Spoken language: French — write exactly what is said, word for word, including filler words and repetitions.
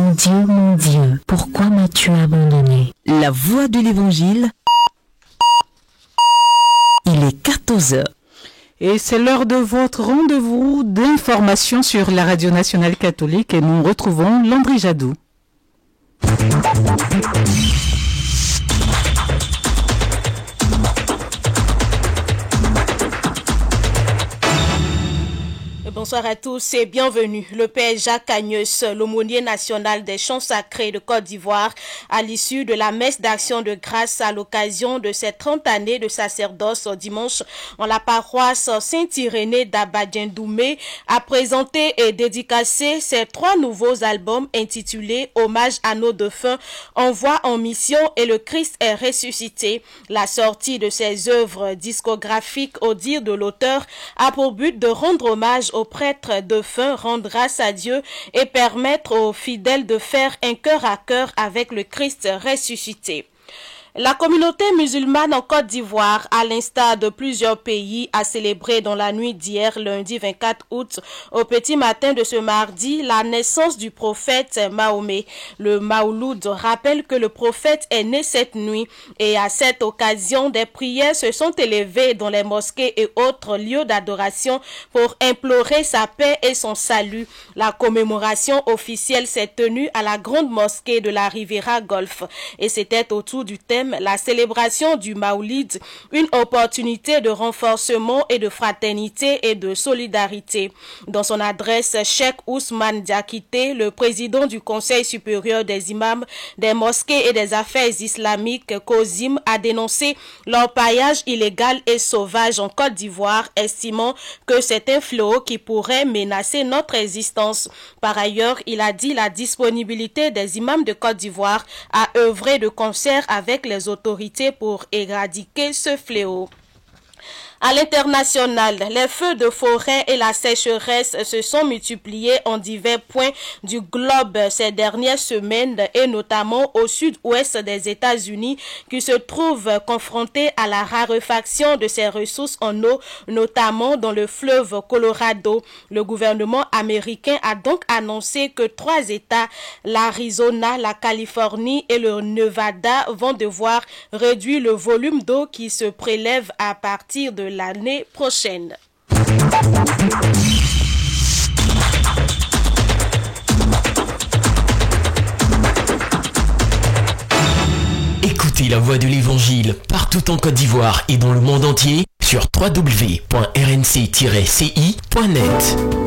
Mon Dieu, mon Dieu, pourquoi m'as-tu abandonné? La voix de l'Évangile. Il est quatorze heures. Et c'est l'heure de votre rendez-vous d'information sur la Radio Nationale Catholique et nous retrouvons Landry Jadot. Bonsoir à tous et bienvenue. Le Père Jacques Agneus, l'aumônier national des chants sacrés de Côte d'Ivoire, à l'issue de la messe d'action de grâce à l'occasion de ses trente années de sacerdoce dimanche en la paroisse Saint-Irénée d'Abadien-Doumé, a présenté et dédicacé ses trois nouveaux albums intitulés Hommage à nos défunts, Envoi en mission et Le Christ est ressuscité. La sortie de ces œuvres discographiques, au dire de l'auteur, a pour but de rendre hommage aux prêtres défunts, rendre grâce à Dieu et permettre aux fidèles de faire un cœur à cœur avec le Christ ressuscité. La communauté musulmane en Côte d'Ivoire, à l'instar de plusieurs pays, a célébré dans la nuit d'hier, lundi vingt-quatre août, au petit matin de ce mardi, la naissance du prophète Mahomet. Le Maouloud rappelle que le prophète est né cette nuit et à cette occasion, des prières se sont élevées dans les mosquées et autres lieux d'adoration pour implorer sa paix et son salut. La commémoration officielle s'est tenue à la grande mosquée de la Riviera Golf et c'était autour du thème la célébration du Maoulid, une opportunité de renforcement et de fraternité et de solidarité. Dans son adresse, Cheikh Ousmane Diakité, le président du Conseil supérieur des imams, des mosquées et des affaires islamiques, COSIM, a dénoncé l'orpaillage illégal et sauvage en Côte d'Ivoire, estimant que c'est un fléau qui pourrait menacer notre existence. Par ailleurs, il a dit la disponibilité des imams de Côte d'Ivoire à œuvrer de concert avec les autorités pour éradiquer ce fléau. À l'international, les feux de forêt et la sécheresse se sont multipliés en divers points du globe ces dernières semaines et notamment au sud-ouest des États-Unis qui se trouvent confrontés à la raréfaction de ses ressources en eau, notamment dans le fleuve Colorado. Le gouvernement américain a donc annoncé que trois États, l'Arizona, la Californie et le Nevada, vont devoir réduire le volume d'eau qui se prélève à partir de l'année prochaine. Écoutez la voix de l'Évangile partout en Côte d'Ivoire et dans le monde entier sur w w w point r n c tiret c i point net.